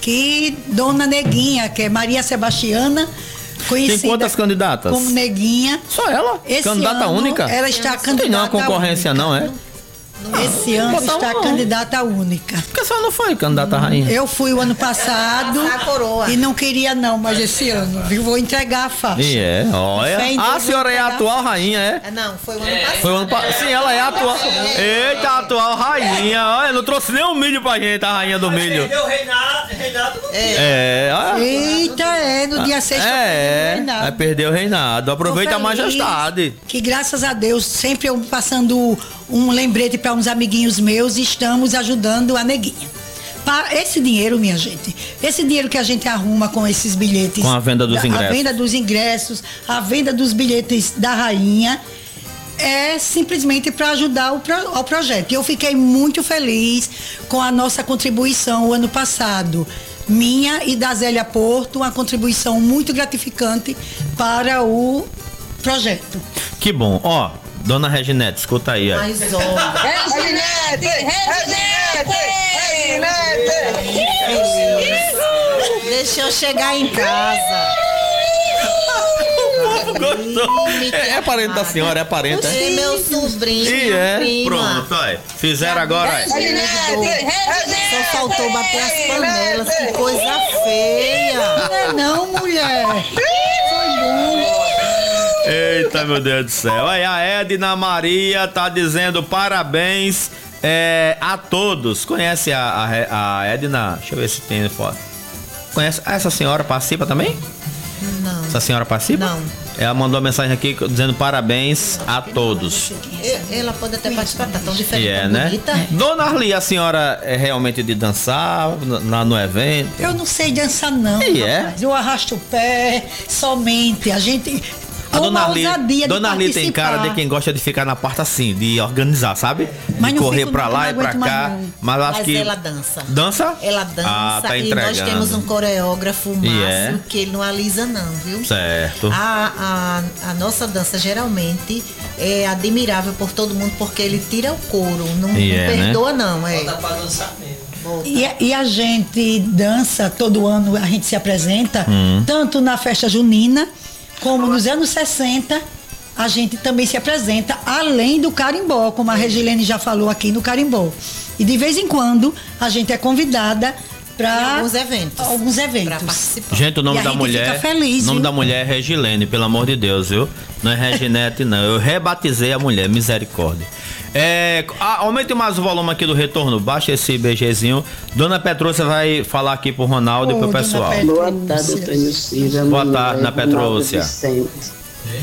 S4: que Dona Neguinha, que é Maria Sebastiana, conhecida
S1: Tem quantas candidatas?
S4: como Neguinha.
S1: Só ela?
S4: Esse
S1: Candidata
S4: ano,
S1: única?
S4: Ela está
S1: Não tem não
S4: candidata
S1: uma concorrência,
S4: única.
S1: não, é?
S4: Esse ano
S1: botar
S4: está
S1: uma-
S4: candidata única.
S1: Por que a senhora não foi candidata a rainha?
S4: Eu fui o ano passado
S2: A coroa.
S4: e não queria não, mas esse ano viu, vou entregar a faixa.
S1: E é, olha.
S4: Fé em Deus,
S1: A senhora é a
S4: vou pegar.
S1: atual rainha, é?
S2: Não, foi o ano passado.
S1: Foi o ano passado. Sim, ela é a atual. Eita, a atual rainha. Olha, não trouxe nem um milho pra gente, a rainha do milho.
S8: Perdeu o Reinaldo.
S1: É, olha.
S4: Eita, no dia 6
S1: Vai perder o reinado. Aproveita a majestade.
S4: Que graças a Deus, sempre eu passando um lembrete para uns amiguinhos meus, estamos ajudando a Neguinha. Esse dinheiro, minha gente, esse dinheiro que a gente arruma com esses bilhetes,
S1: Com a venda dos ingressos.
S4: a venda dos ingressos, a venda dos bilhetes da rainha, é simplesmente para ajudar ao projeto. E eu fiquei muito feliz com a nossa contribuição o ano passado. Minha e da Zélia Porto, uma contribuição muito gratificante para o projeto.
S1: Que bom. Ó, dona Reginete, escuta aí, ó.
S2: Mas olha, deixa eu chegar em casa.
S1: Gostou? É parente da senhora, é parente, é?
S2: É meu sobrinho,
S1: E
S2: minha
S1: é.
S2: prima.
S1: Pronto, olha. Fizeram agora, olha.
S2: Só faltou bater as panelas, que coisa feia.
S4: Não é não, mulher. Foi bom.
S1: Eita, meu Deus do céu. Aí a Edna Maria tá dizendo parabéns a todos. Conhece a Edna? Deixa eu ver se tem foto. Conhece? Essa senhora participa também?
S2: Não.
S1: Essa senhora participa?
S2: Não.
S1: Ela mandou uma mensagem aqui dizendo parabéns a todos.
S2: Ela pode até participar, tá tão diferente,
S1: E é,
S2: tão
S1: né?
S2: bonita.
S1: Dona Arli, a senhora é realmente de dançar lá no evento?
S4: Eu não sei dançar não,
S1: E é?
S4: rapaz. Eu arrasto o pé, somente. A gente...
S1: A Dona
S4: uma
S1: Arli,
S4: ousadia de
S1: Dona Arli tem cara de
S4: participar.
S1: quem gosta de ficar na parte assim, de organizar, sabe?
S4: Mas
S1: de
S4: não
S1: correr
S4: fico
S1: pra
S4: não,
S1: lá
S4: não
S1: e pra
S4: aguento mais
S1: cá.
S4: não.
S1: Mas acho
S2: Mas
S1: que.
S2: ela dança.
S1: Dança?
S2: Ela dança
S1: Ah, tá
S2: e nós
S1: entregando.
S2: temos um coreógrafo
S1: E
S2: máximo
S1: é?
S2: que ele não alisa não, viu?
S1: Certo.
S2: A nossa dança geralmente é admirável por todo mundo porque ele tira o couro, não,
S1: E
S2: não
S1: é, né?
S2: perdoa não, é.
S8: Dá pra dançar mesmo.
S4: E a gente dança, todo ano a gente se apresenta, tanto na festa junina, como nos anos 60, a gente também se apresenta, além do carimbó, como a Regilene já falou aqui no carimbó. E de vez em quando, a gente é convidada para
S2: Alguns eventos. Pra participar.
S1: Gente, o nome
S4: E a
S1: da
S4: gente
S1: mulher.
S4: fica feliz,
S1: o nome
S4: viu?
S1: da mulher é Regilene, pelo amor de Deus, viu? Não é Reginete, não. Eu rebatizei a mulher, misericórdia. Aumente mais o volume aqui do retorno, baixa esse BGzinho. Dona Petrúcia vai falar aqui pro Ronaldo e pro
S4: Dona
S1: pessoal.
S4: Petrúcia.
S9: Boa tarde, Antônio Silva.
S1: Boa tarde, Ana
S9: Ronaldo
S1: Petrúcia.
S9: Vicente.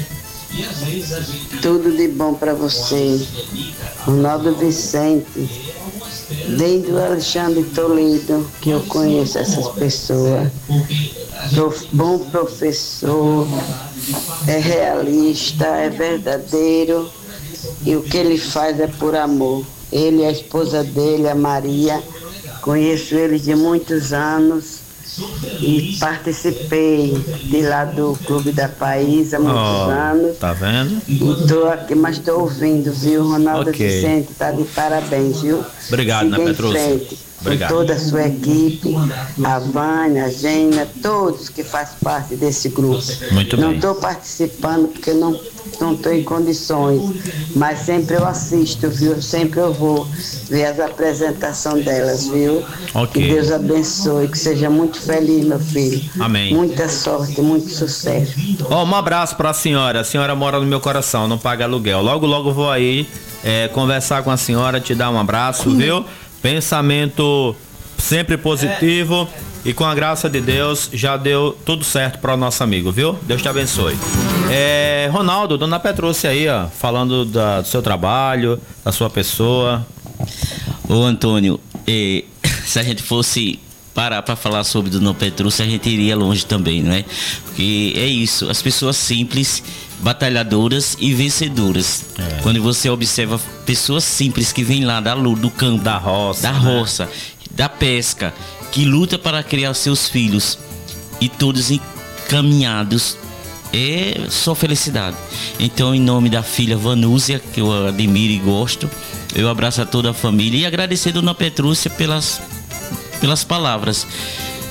S9: Tudo de bom para você. Ronaldo Vicente. Desde o Alexandre Toledo, que eu conheço essas pessoas. Bom professor, é realista, é verdadeiro. E o que ele faz é por amor. Ele e a esposa dele, a Maria, conheço eles de muitos anos e participei de lá do Clube da País há muitos anos.
S1: Tá vendo?
S9: E tô aqui, mas estou ouvindo, viu? Ronaldo
S1: Ok.
S9: Vicente tá de parabéns, viu?
S1: Obrigado,
S9: Siga
S1: Ana
S9: em
S1: Petrúcia.
S9: frente,
S1: Obrigado.
S9: com toda a sua equipe, a Vânia, a Gena, todos que fazem parte desse grupo.
S1: Muito
S9: Não
S1: bem.
S9: estou participando porque não estou em condições, mas sempre eu assisto, viu? Sempre eu vou ver as apresentações delas, viu?
S1: Ok.
S9: Que Deus abençoe, que seja muito feliz, meu filho.
S1: Amém.
S9: Muita sorte, muito sucesso.
S1: Ó, um abraço pra senhora. A senhora mora no meu coração, não paga aluguel. Logo, logo vou aí conversar com a senhora, te dar um abraço, viu? Pensamento sempre positivo e com a graça de Deus já deu tudo certo para o nosso amigo, viu? Deus te abençoe. Ronaldo, Dona Petrúcia aí, ó, falando do seu trabalho, da sua pessoa.
S3: Ô Antônio, se a gente fosse parar para falar sobre Dona Petrúcia, a gente iria longe também, não é? Porque é isso, as pessoas simples, batalhadoras e vencedoras. Quando você observa pessoas simples que vêm lá da luta, do campo,
S1: Da roça,
S3: da pesca, que luta para criar seus filhos e todos encaminhados, é só felicidade. Então, em nome da filha Vanúzia, que eu admiro e gosto, eu abraço a toda a família e agradecer a Dona Petrúcia pelas palavras.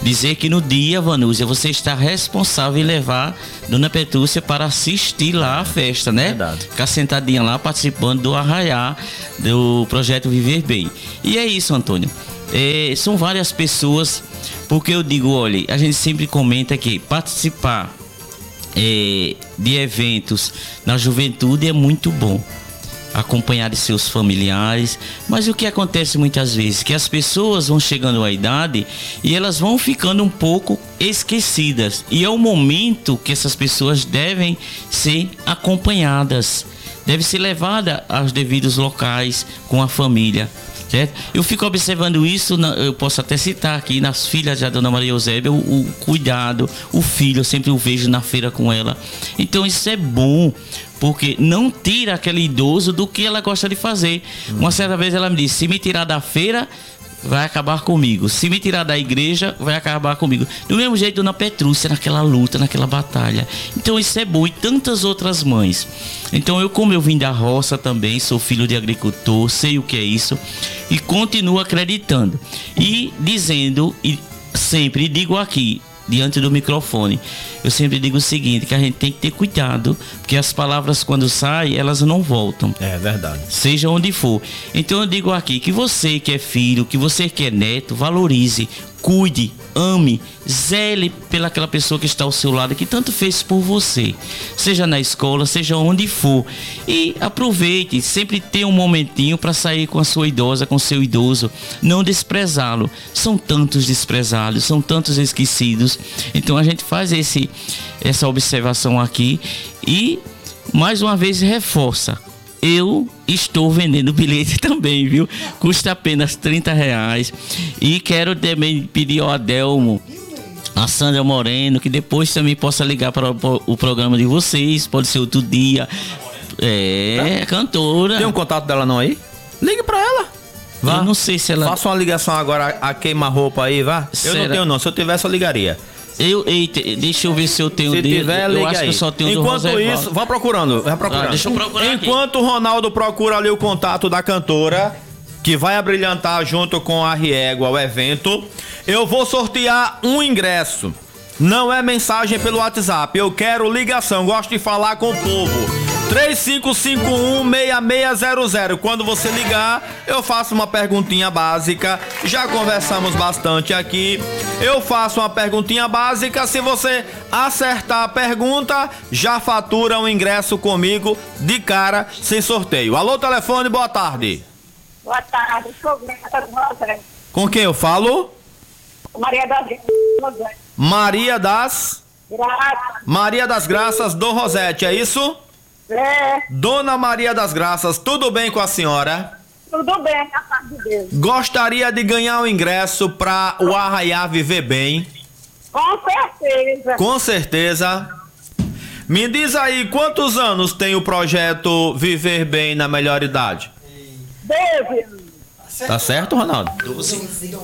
S3: dizer que no dia, Vanúzia, você está responsável em levar Dona Petrúcia para assistir lá a festa, né?
S1: Verdade.
S3: Ficar sentadinha lá participando do arraiá do projeto Viver Bem. E é isso, Antônio. São várias pessoas, porque eu digo, olha, a gente sempre comenta que participar de eventos na juventude é muito bom, acompanhar de seus familiares, mas o que acontece muitas vezes que as pessoas vão chegando à idade e elas vão ficando um pouco esquecidas, e é o momento que essas pessoas devem ser acompanhadas, devem ser levadas aos devidos locais com a família. Certo? Eu fico observando isso, eu posso até citar aqui nas filhas da Dona Maria Eusébia, o cuidado, o filho, eu sempre o vejo na feira com ela. Então isso é bom, porque não tira aquele idoso do que ela gosta de fazer. Uma certa vez ela me disse, se me tirar da feira, vai acabar comigo. Se me tirar da igreja, vai acabar comigo. Do mesmo jeito, Dona Petrúcia, naquela luta, naquela batalha. Então isso é bom. E tantas outras mães. Então como eu vim da roça também, sou filho de agricultor, sei o que é isso. E continuo acreditando. E dizendo, e sempre digo aqui, diante do microfone, eu sempre digo o seguinte, que a gente tem que ter cuidado, porque as palavras quando saem, elas não voltam.
S1: É verdade.
S3: Seja onde for. Então eu digo aqui, que você que é filho, que você que é neto, valorize, cuide, ame, zele pelaquela pessoa que está ao seu lado, que tanto fez por você, seja na escola, seja onde for, e aproveite, sempre tenha um momentinho para sair com a sua idosa, com o seu idoso, não desprezá-lo. São tantos desprezados, são tantos esquecidos. Então a gente faz essa observação aqui e mais uma vez reforça. Eu estou vendendo bilhete também, viu? Custa apenas R$30. E quero também pedir ao Adelmo, a Sandra Moreno, que depois também possa ligar para o programa de vocês. Pode ser outro dia. Cantora.
S1: Tem um contato dela não aí? Ligue para ela. Vá.
S3: Eu não sei se ela...
S1: Faça uma ligação agora a queima-roupa aí, vá. Eu não tenho não. Se eu tivesse, eu ligaria.
S3: Deixa eu ver se eu tenho
S1: dele. Se tiver, liga.
S3: Eu acho que eu só tenho do
S1: Enquanto isso, vá procurando.
S3: Deixa eu procurar
S1: Enquanto o Ronaldo procura ali o contato da cantora, que vai abrilhantar junto com a Riegua o evento, eu vou sortear um ingresso. Não é mensagem pelo WhatsApp, eu quero ligação, gosto de falar com o povo. 3551-6600. Quando você ligar, eu faço uma perguntinha básica. Já conversamos bastante aqui. Eu faço uma perguntinha básica. Se você acertar a pergunta, já fatura um ingresso comigo de cara, sem sorteio. Alô, telefone, boa tarde.
S10: Boa tarde,
S1: com quem eu falo?
S10: Maria das Graças.
S1: Maria das Graças do Rosete, é isso?
S10: É.
S1: Dona Maria das Graças, tudo bem com a senhora?
S10: Tudo bem, a paz de Deus.
S1: Gostaria de ganhar um ingresso para o Arraiá Viver Bem?
S10: Com certeza.
S1: Com certeza. Me diz aí, quantos anos tem o projeto Viver Bem na melhor idade?
S10: 12.
S1: Tá certo, Ronaldo?
S3: 12.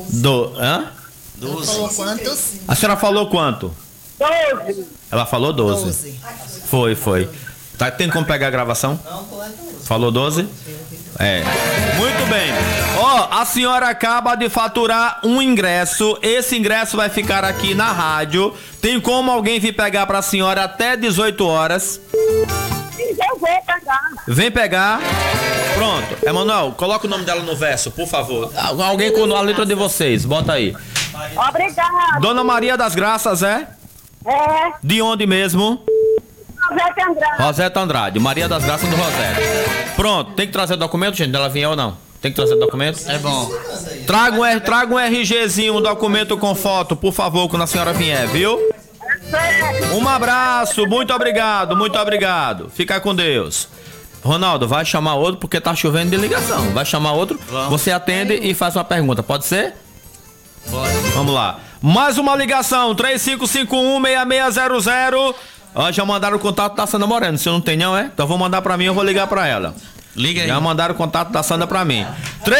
S2: 12. Quantos?
S1: A senhora falou quanto?
S10: 12.
S1: Ela falou 12. Foi. Tá, tem como pegar a gravação? Falou 12? É. Muito bem. A senhora acaba de faturar um ingresso. Esse ingresso vai ficar aqui na rádio. Tem como alguém vir pegar pra senhora até 18 horas?
S10: Eu vou pegar.
S1: Vem pegar. Pronto. Emanuel, coloca o nome dela no verso, por favor. Alguém com a letra de vocês, bota aí.
S10: Obrigada.
S1: Dona Maria das Graças, é?
S10: É.
S1: De onde mesmo?
S10: Rosete Andrade.
S1: Rosete Andrade, Maria das Graças do Rosete. Pronto, tem que trazer documento, gente? Ela vier ou não? Tem que trazer documento?
S3: É bom.
S1: Traga um RGzinho, um documento com foto, por favor, quando a senhora vier, viu? Um abraço, muito obrigado. Fica com Deus. Ronaldo, vai chamar outro porque tá chovendo de ligação. Vai chamar outro, você atende e faz uma pergunta, pode ser?
S3: Pode.
S1: Vamos lá. Mais uma ligação, 3551-6600. Já mandaram o contato da Sandra Moreno. Se não tem não, então vou mandar pra mim, eu vou ligar pra ela.
S3: Liga aí.
S1: Já mandaram o contato da Sandra pra mim.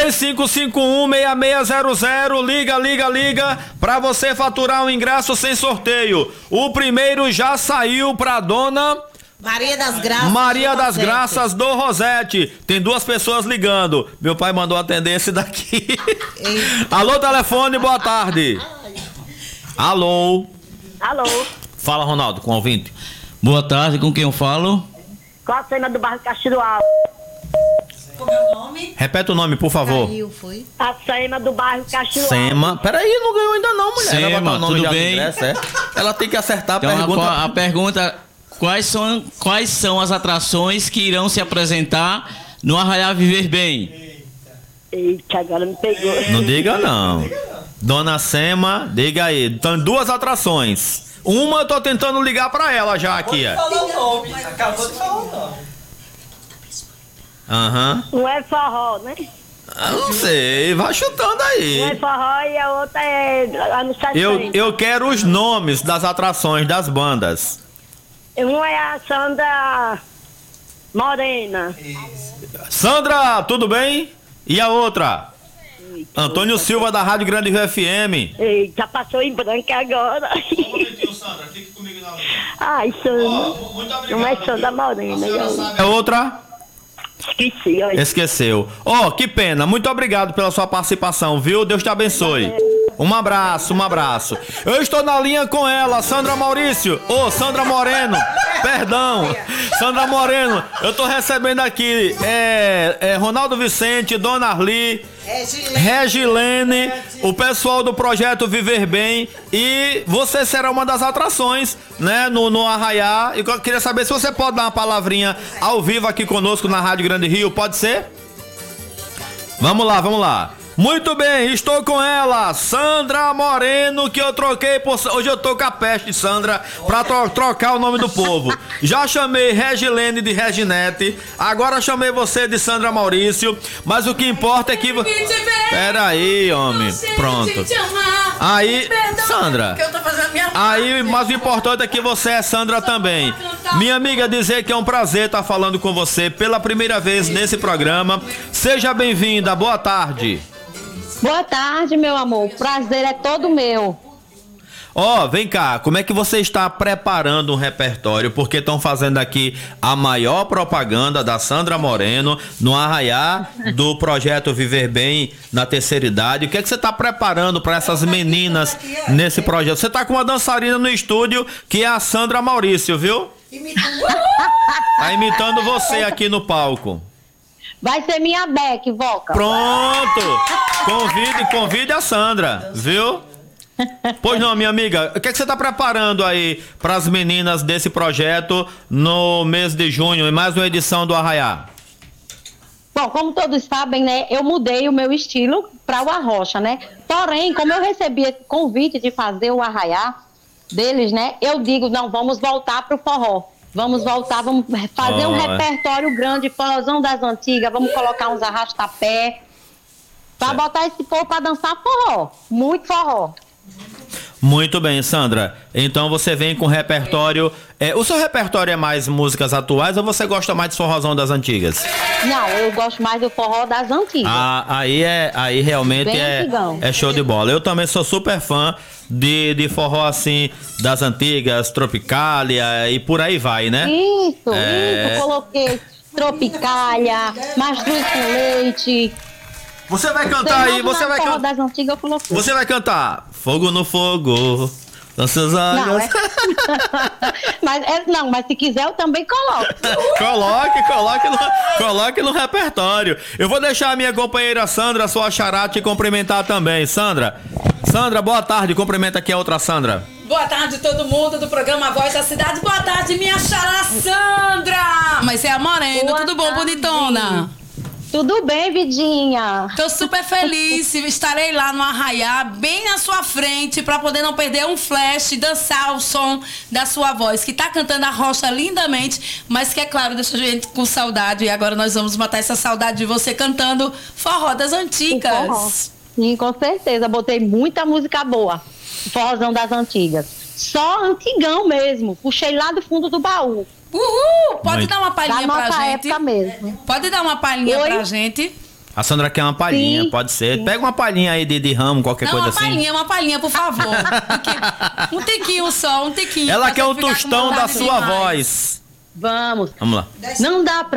S1: 3551-6600. Liga pra você faturar um ingresso sem sorteio. O primeiro já saiu pra Dona
S2: Maria das Graças.
S1: Maria das Graças do Rosete. Tem duas pessoas ligando. Meu pai mandou atender esse daqui. Alô, telefone, boa tarde. Alô?
S10: Alô?
S1: Fala, Ronaldo, com o ouvinte.
S3: Boa tarde, com quem eu falo?
S10: Qual a cena do bairro Castiroal?
S4: Como é o nome?
S1: Repete o nome, por favor.
S2: Caiu, foi?
S10: A cena do bairro Castiroal.
S1: Sema. Peraí, não ganhou ainda não, mulher.
S3: Sema,
S1: Vai botar o nome
S3: tudo
S1: já no
S3: bem?
S1: ingresso, é? Ela tem que acertar a
S3: Então,
S1: pergunta.
S3: a pergunta: quais são as atrações que irão se apresentar no Arraiá Viver Bem?
S10: Eita, agora me pegou.
S1: Não diga não. Dona Sema, diga aí. Então, 2 atrações. Uma eu tô tentando ligar pra ela já aqui, ó.
S8: Falou o nome. Acabou de falar o nome.
S1: Aham.
S10: Um é forró, né?
S1: Não sei, vai chutando
S10: Um é
S1: aí.
S10: forró e a outra é anunciação.
S1: Eu quero os nomes das atrações das bandas.
S10: Um é a Sandra Morena.
S1: Sandra, tudo bem? E a outra? Antônio Silva da Rádio Grande Rio FM.
S10: Eita, passou em branco agora.
S1: Sandra, fique comigo na linha.
S10: Ai, Sandra.
S1: Muito obrigado.
S10: Não é Sandra Morena.
S1: É outra?
S10: Esqueci, olha.
S1: Esqueceu. Que pena. Muito obrigado pela sua participação, viu? Deus te abençoe. Um abraço, um abraço. Eu estou na linha com ela, Sandra Maurício. Sandra Moreno. Perdão. Sandra Moreno. Eu tô recebendo aqui Ronaldo Vicente, Dona Arli, Regilene, o pessoal do projeto Viver Bem, e você será uma das atrações, né, no Arraiá. E eu queria saber se você pode dar uma palavrinha ao vivo aqui conosco na Rádio Grande Rio, pode ser? Vamos lá, vamos lá. Muito bem, estou com ela, Sandra Moreno, que eu troquei por... Hoje eu tô com a peste, Sandra, pra trocar o nome do povo. Já chamei Regilene de Reginete, agora chamei você de Sandra Maurício, mas o que importa é que... Pera aí, homem, pronto. Aí, Sandra, aí, mas o importante é que você é Sandra também. Minha amiga, dizer que é um prazer estar falando com você pela primeira vez nesse programa. Seja bem-vinda, boa tarde.
S11: Boa tarde, meu amor. O prazer é todo meu.
S1: Vem cá, como é que você está preparando um repertório? Porque estão fazendo aqui a maior propaganda da Sandra Moreno no Arraiá do projeto Viver Bem na Terceira Idade. O que é que você está preparando para essas meninas nesse projeto? Você está com uma dançarina no estúdio que é a Sandra Maurício, viu? Tá imitando você aqui no palco.
S11: Vai ser minha Beck, Voca.
S1: Pronto! Convide a Sandra, viu? Pois não, minha amiga, o que é que você está preparando aí para as meninas desse projeto no mês de junho, em mais uma edição do Arraiá?
S11: Bom, como todos sabem, né, eu mudei o meu estilo para o Arrocha, né? Porém, como eu recebi esse convite de fazer o Arraiá deles, né, eu digo, não, vamos voltar para o forró. Vamos voltar, vamos fazer um repertório grande, forrozão das antigas, vamos colocar uns arrastapé, para botar esse povo para dançar forró, muito forró.
S1: Muito bem, Sandra. Então você vem com repertório. O seu repertório é mais músicas atuais ou você gosta mais de forrozão das antigas?
S11: Não, eu gosto mais do forró das antigas.
S1: Aí realmente é show de bola. Eu também sou super fã de forró assim, das antigas, Tropicália e por aí vai, né?
S11: Isso, coloquei Tropicália, Mastruz com Leite.
S1: Você vai cantar aí, você vai cantar.
S11: Das antigas eu coloquei.
S1: Você vai cantar Fogo no Fogo, Danças Águas.
S11: Mas se quiser eu também coloco.
S1: Coloque no repertório. Eu vou deixar a minha companheira Sandra, sua xará, te cumprimentar também. Sandra, boa tarde. Cumprimenta aqui a outra Sandra.
S12: Boa tarde, todo mundo do programa Voz da Cidade. Boa tarde, minha xará Sandra. Mas é a Moreno, tudo bom, bonitona?
S11: Tudo bem, Vidinha?
S12: Tô super feliz. Estarei lá no Arraiá, bem na sua frente, para poder não perder um flash, dançar o som da sua voz, que tá cantando a rocha lindamente, mas que, é claro, deixa a gente com saudade. E agora nós vamos matar essa saudade de você cantando forró das antigas.
S11: Sim, com certeza. Botei muita música boa. Forrozão das antigas. Só antigão mesmo. Puxei lá do fundo do baú.
S12: Uhul! Pode dar uma palhinha pra gente?
S11: Época mesmo.
S12: Pode dar uma palhinha pra gente?
S1: A Sandra quer uma palhinha,
S11: sim,
S1: pode ser.
S11: Sim.
S1: Pega uma palhinha aí de ramo, qualquer coisa assim.
S12: Uma palhinha, por favor. Um tiquinho só, um tiquinho.
S1: Ela quer um tostão da sua voz.
S11: Vamos
S1: lá.
S11: Não dá pra